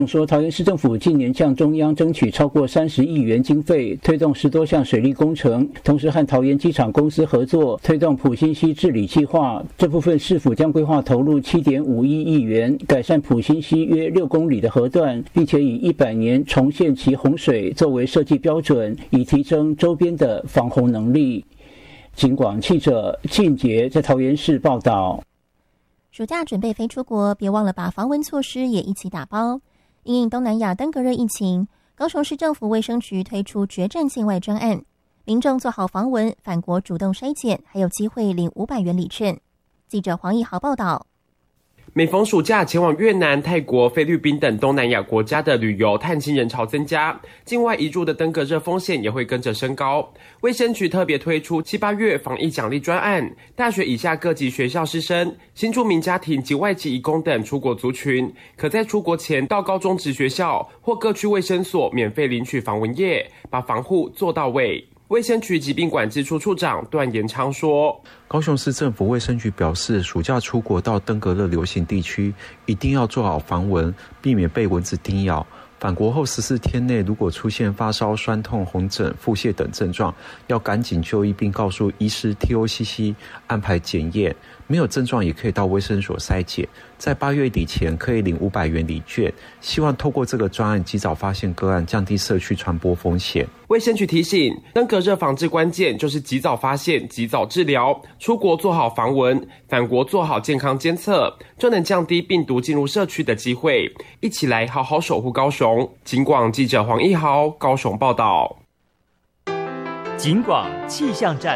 说，桃园市政府近年向中央争取超过30亿元经费，推动10多项水利工程，同时和桃园机场公司合作推动埔心溪治理计划。这部分市府将规划投入7.51亿元，改善埔心溪约6公里的河段，并且以100年重现其洪水作为设计标准，以提升周边的防洪能力。警广记者靳杰在桃园市报道。 暑假准备飞出国，别忘了把防蚊措施也一起打包。因应东南亚登革热疫情，高雄市政府卫生局推出决战境外专案，民众做好防蚊，返国主动筛检，还有机会领500元礼券。记者黄义豪报道。 每逢暑假，前往越南、泰国、菲律宾等东南亚国家的旅游探亲人潮增加，境外移入的登革热风险也会跟着升高。卫生局特别推出7、8月防疫奖励专案，大学以下各级学校师生、新住民家庭及外籍移工等出国族群，可在出国前到高中职学校或各区卫生所免费领取防蚊液，把防护做到位。卫生局疾病管制处处长段延昌说， 高雄市政府卫生局表示，暑假出国到登革热流行地区，一定要做好防蚊，避免被蚊子叮咬。返国后14天内，如果出现发烧、酸痛、红疹、腹泻等症状，要赶紧就医，并告诉医师 TOCC 安排检验。没有症状也可以到卫生所筛检，在8月底前可以领500元礼券。希望透过这个专案及早发现个案，降低社区传播风险。 卫生局提醒，登革热防治关键就是及早发现、及早治疗。出国做好防蚊，返国做好健康监测，就能降低病毒进入社区的机会。一起来好好守护高雄。警广记者黄义豪高雄报道。 警广气象站。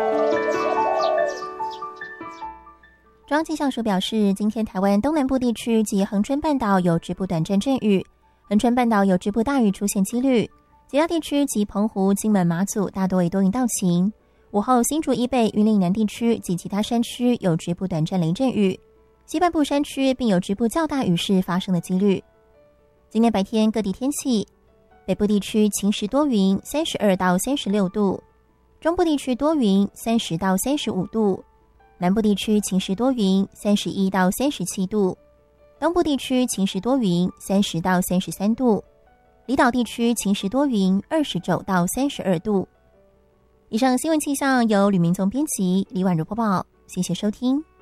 中央气象署表示，今天台湾东南部地区及恒春半岛有局部短暂阵雨，恒春半岛有局部大雨出现几率，其他地区及澎湖、金门、马祖大多为多云到晴。午后新竹以北、云林南地区及其他山区有局部短暂雷阵雨，西半部山区并有局部较大雨势发生的几率。今天白天各地天气，北部地区晴时多云，32到36度；中部地区多云，30到35度；南部地区晴时多云，31到37度；东部地区晴时多云，30到33度；离岛地区晴时多云，29到32度。以上新闻气象由吕明宗编辑，李婉如播报，谢谢收听。